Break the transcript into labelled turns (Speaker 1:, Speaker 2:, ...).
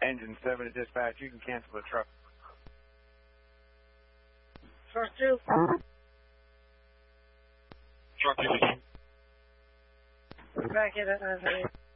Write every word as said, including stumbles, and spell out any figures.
Speaker 1: Engine seven to dispatch. You can cancel the truck.
Speaker 2: Source two.
Speaker 3: Truck two.
Speaker 2: Back in at nine thirty.